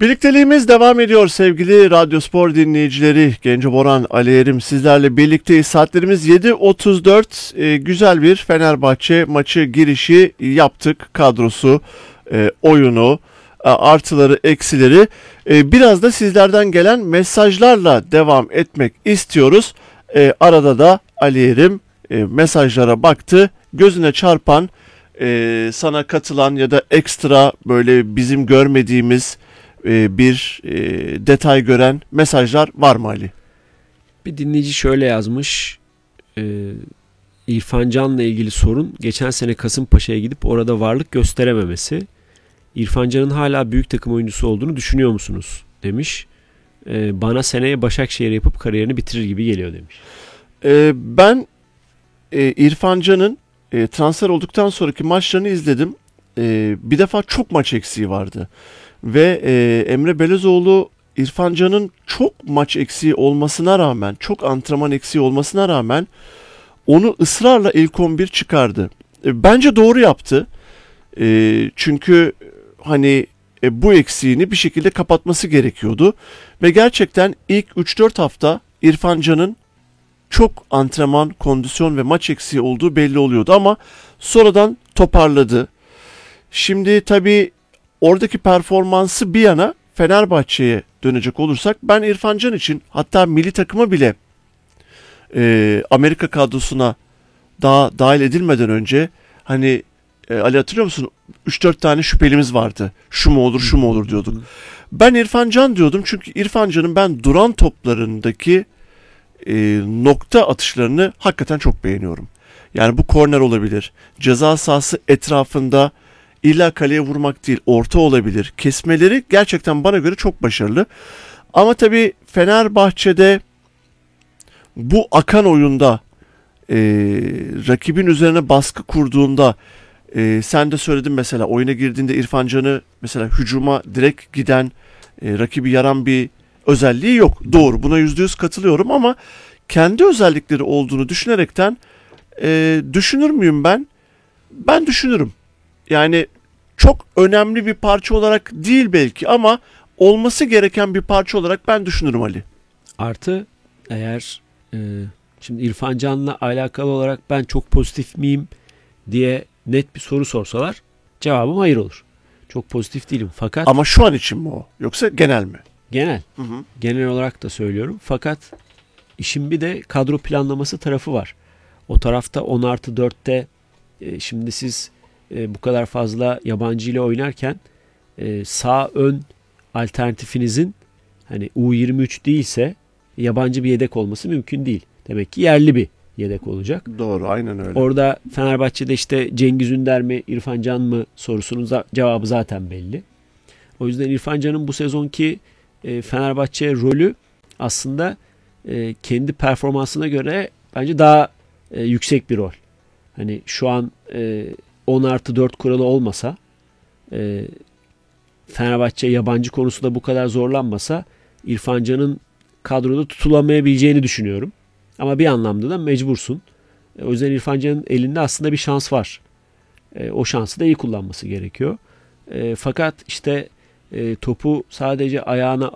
Birlikteliğimiz devam ediyor sevgili Radyo Spor dinleyicileri. Genco Boran, Ali Erim sizlerle birlikteyiz. Saatlerimiz 7.34. Güzel bir Fenerbahçe maçı girişi yaptık. Kadrosu, oyunu, artıları, eksileri. Biraz da sizlerden gelen mesajlarla devam etmek istiyoruz. Arada da Ali Erim mesajlara baktı. Gözüne çarpan, sana katılan ya da ekstra böyle bizim görmediğimiz bir detay gören mesajlar var mı Ali? Bir dinleyici şöyle yazmış. İrfan Can'la ilgili sorun geçen sene Kasımpaşa'ya gidip orada varlık gösterememesi. İrfan Can'ın hala büyük takım oyuncusu olduğunu düşünüyor musunuz demiş. Bana seneye Başakşehir yapıp kariyerini bitirir gibi geliyor demiş. Ben İrfan Can'ın transfer olduktan sonraki maçlarını izledim. Bir defa çok maç eksiği vardı. Ve Emre Belözoğlu İrfan Can'ın çok maç eksiği olmasına rağmen, çok antrenman eksiği olmasına rağmen onu ısrarla ilk 11 çıkardı. Bence doğru yaptı. Çünkü hani bu eksiğini bir şekilde kapatması gerekiyordu. Ve gerçekten ilk 3-4 hafta İrfan Can'ın çok antrenman, kondisyon ve maç eksiği olduğu belli oluyordu ama sonradan toparladı. Şimdi tabii oradaki performansı bir yana Fenerbahçe'ye dönecek olursak ben İrfan Can için hatta milli takıma bile Amerika kadrosuna daha dahil edilmeden önce hani Ali hatırlıyor musun? 3-4 tane şüphelimiz vardı. Şu mu olur, şu mu olur diyorduk. Ben İrfan Can diyordum çünkü İrfan Can'ın ben duran toplarındaki nokta atışlarını hakikaten çok beğeniyorum. Yani bu korner olabilir. Ceza sahası etrafında illa kaleye vurmak değil, orta olabilir. Kesmeleri gerçekten bana göre çok başarılı. Ama tabii Fenerbahçe'de bu akan oyunda rakibin üzerine baskı kurduğunda sen de söyledin mesela oyuna girdiğinde İrfan Can'ı mesela hücuma direkt giden rakibi yaran bir özelliği yok. Doğru, buna %100 katılıyorum ama kendi özellikleri olduğunu düşünerekten düşünür müyüm ben? Ben düşünürüm. Yani çok önemli bir parça olarak değil belki ama olması gereken bir parça olarak ben düşünürüm Ali. Artı eğer şimdi İrfan Can'la alakalı olarak ben çok pozitif miyim diye net bir soru sorsalar cevabım hayır olur. Çok pozitif değilim fakat... Ama şu an için mi o? Yoksa genel mi? Genel. Hı hı. Genel olarak da söylüyorum. Fakat işin bir de kadro planlaması tarafı var. O tarafta 10+4'te şimdi siz bu kadar fazla yabancı ile oynarken sağ ön alternatifinizin hani U23 değilse yabancı bir yedek olması mümkün değil. Demek ki yerli bir yedek olacak. Doğru, aynen öyle. Orada Fenerbahçe'de işte Cengiz Ünder mi İrfan Can mı sorusunun cevabı zaten belli. O yüzden İrfan Can'ın bu sezonki Fenerbahçe rolü aslında kendi performansına göre bence daha yüksek bir rol. Hani şu an 10+4 kuralı olmasa Fenerbahçe yabancı konusunda bu kadar zorlanmasa İrfan Can'ın kadroda tutulamayabileceğini düşünüyorum. Ama bir anlamda da mecbursun. O yüzden İrfan Can'ın elinde aslında bir şans var. O şansı da iyi kullanması gerekiyor. Fakat işte topu sadece ayağına